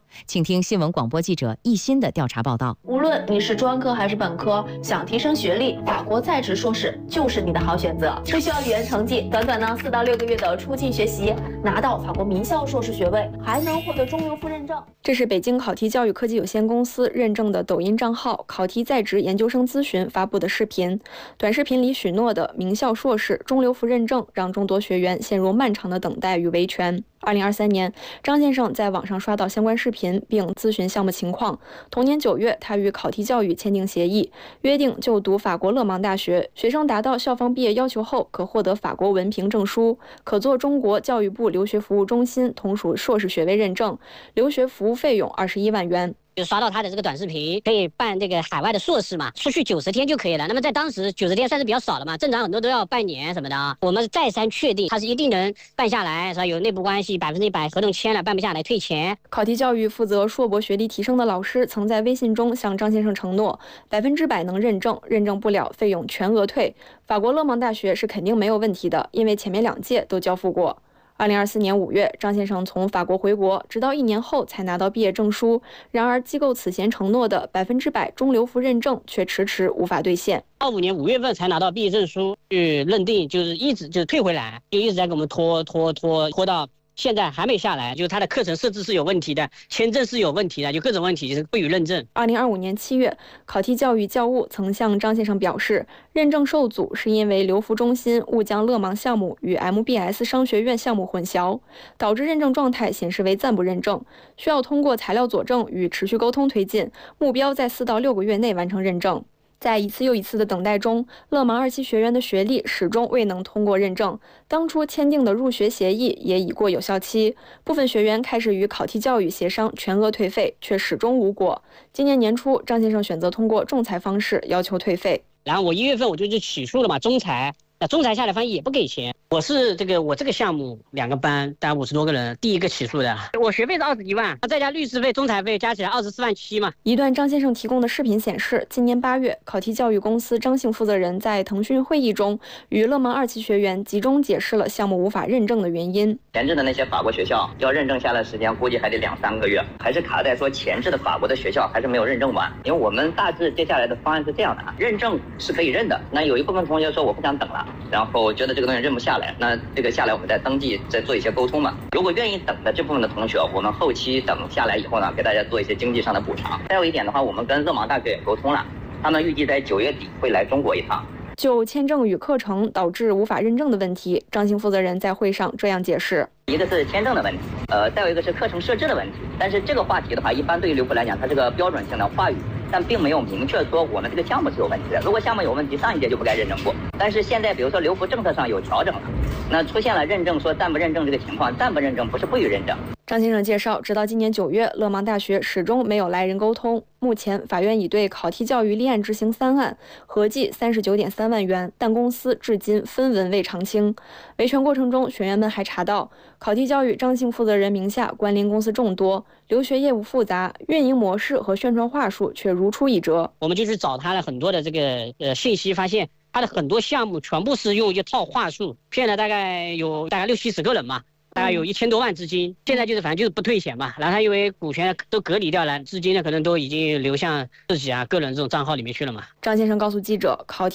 请听新闻广播记者易鑫的调查报道。 无论你是专科还是本科，想提升学历，法国在职硕士就是你的好选择。不需要语言成绩，短短4到6个月的出境学习，拿到法国名校硕士学位，还能获得中留服认证。 这是北京考题教育科技有限公司认证的抖音账号考题在职研究生咨询发布的视频。短视频里许诺的名校硕士、中留服认证，让众多学员陷入漫长的等待与维权。2023年，张先生在网上刷到相关视频，并咨询项目情况。同年9月，他与考题教育签订协议，约定就读法国勒芒大学，学生达到校方毕业要求后，可获得法国文凭证书，可做中国教育部留学服务中心同属硕士学位认证，留学服务费用21万元。 就刷到他的这个短视频，可以办这个海外的硕士嘛，出去90天就可以了。那么在当时90天算是比较少了嘛，正常很多都要半年什么的啊。我们再三确定他是一定能办下来，是吧？有内部关系，100%合同签了，办不下来退钱。 考题教育负责硕博学历提升的老师曾在微信中向张先生承诺，100%能认证，认证不了费用全额退。法国勒芒大学是肯定没有问题的，因为前面2届都交付过。2024年5月，张先生从法国回国，直到1年后才拿到毕业证书。然而，机构此前承诺的100%中留服认证却迟迟无法兑现。 25年5月份才拿到毕业证书，去认定就是一直就是退回来，就一直在给我们拖到现在还没下来，就是他的课程设置是有问题的，签证是有问题的，就各种问题就是不予认证。 2025年7月，考题教育教务曾向张先生表示，认证受阻是因为留服中心误将勒芒项目与 MBS 商学院项目混淆，导致认证状态显示为暂不认证，需要通过材料佐证与持续沟通推进，目标在4到6个月内完成认证。在一次又一次的等待中，勒芒2期学员的学历始终未能通过认证，当初签订的入学协议也已过有效期，部分学员开始与考题教育协商全额退费，却始终无果。今年年初，张先生选择通过仲裁方式要求退费。 然后我1月份我就去起诉了嘛，仲裁。那仲裁下来，反正也不给钱。我这个项目2个班，大概50多个人，第一个起诉的。我学费是21万，再加律师费、仲裁费加起来24万7嘛。 一段张先生提供的视频显示，今年8月，考题教育公司张姓负责人在腾讯会议中与勒芒2期学员集中解释了项目无法认证的原因。 前置的那些法国学校要认证下来的时间，估计还得2-3个月，还是卡在说前置的法国的学校还是没有认证完。因为我们大致接下来的方案是这样的啊，认证是可以认的。那有一部分同学说我不想等了，然后我觉得这个东西认不下来，那这个下来我们再登记，再做一些沟通嘛。如果愿意等的这部分的同学，我们后期等下来以后呢，给大家做一些经济上的补偿。再有一点的话，我们跟勒芒大学也沟通了，他们预计在9月底会来中国一趟。 就签证与课程导致无法认证的问题，张姓负责人在会上这样解释： 一个是签证的问题，再有一个是课程设置的问题。但是这个话题的话，一般对于留服来讲，它是个标准性的话语，但并没有明确说我们这个项目是有问题的。如果项目有问题，上一届就不该认证过。但是现在比如说留服政策上有调整了，那出现了认证说暂不认证这个情况，暂不认证不是不予认证。 张先生介绍，直到今年9月，勒芒大学始终没有来人沟通。目前，法院已对考题教育立案执行3案，合计39.3万元，但公司至今分文未偿清。维权过程中，学员们还查到，考题教育张姓负责人名下关联公司众多，留学业务复杂，运营模式和宣传话术却如出一辙。 我们就去找他了很多的这个信息，发现他的很多项目全部是用一套话术骗了大概60-70个人嘛。大概有1000多万资金，现在就是反正就是不退钱嘛，然后他因为股权都隔离掉了，资金呢可能都已经流向自己个人这种账号里面去了嘛。 张先生告诉记者，考题